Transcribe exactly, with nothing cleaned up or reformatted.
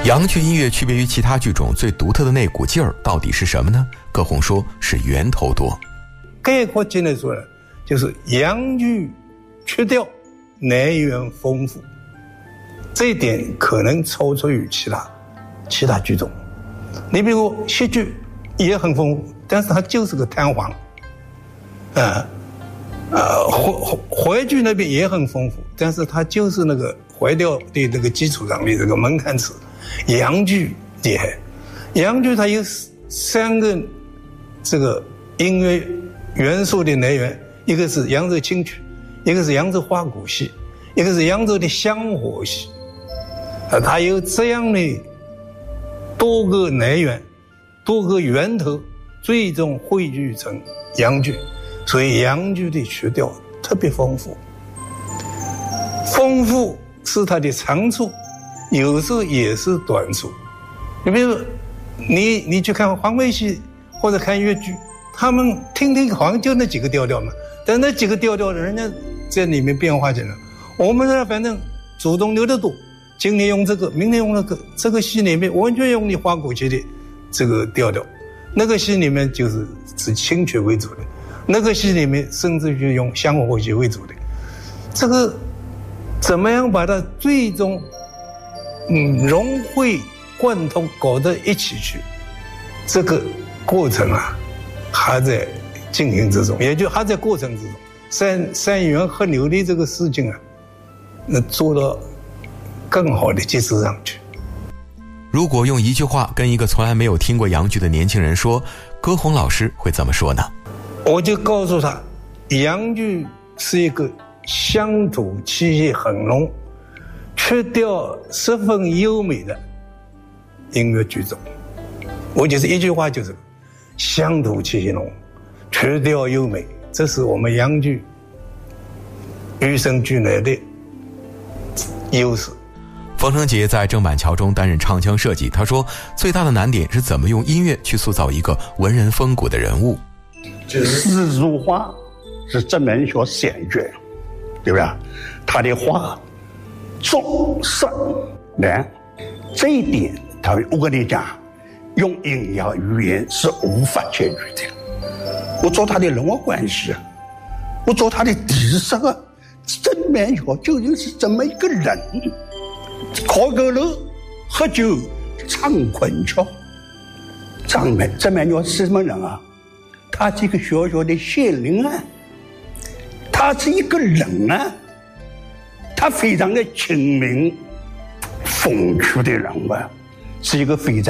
洋剧音乐区别于其他剧种最独特的那股劲儿到底是什么呢？葛洪说是源头多。 概括起来说呢，就是洋剧曲调来源丰富，这一点可能超出于其他其他剧种。你比如戏剧也很丰富，但是它就是个弹簧。啊呃淮淮剧那边也很丰富，但是它就是那个淮调的那个基础上的这个门槛词。洋剧厉害，洋剧它有三个这个音乐元素的来源，一个是扬州清曲，一个是扬州花鼓戏，一个是扬州的香火戏。啊，它有这样的多个来源、多个源头，最终汇聚成洋剧。所以洋剧的曲调特别丰富，丰富是它的长处，有时候也是短处。你比如说，你你去看黄梅戏或者看越剧，他们听听好像就那几个调调嘛，但那几个调调人家在里面变化起来。我们这反正主动留得多，今天用这个，明天用那个，这个戏里面完全用你花鼓戏的这个调调，那个戏里面就是以清曲为主的，那个戏里面甚至于用香火戏为主的。这个怎么样把它最终嗯融会贯通搞到一起去，这个过程啊还在进行之中，也就还在过程之中。三三元合流的这个事情啊，那做到更好的基础上去。 如果用一句话跟一个从来没有听过洋剧的年轻人说，葛洪老师会怎么说呢？ 我就告诉他，洋剧是一个乡土气息很浓、曲调十分优美的音乐剧种。我就是一句话，就是乡土气息浓、曲调优美，这是我们洋剧与生俱来的优势。 冯承杰在郑板桥中担任唱腔设计，他说最大的难点是怎么用音乐去塑造一个文人风骨的人物。 诗如画是这门学显学，对不对？他的画重色难，这一点他我跟你讲，用音乐语言是无法解决的。我做他的人物关系，我做他的底色啊，郑板桥究竟是这么一个人？烤狗肉、喝酒、唱昆曲。张板郑板桥是什么人啊？他是一个小小的县令啊，他是一个人啊，他非常的亲民、风趣的人物，是一个非常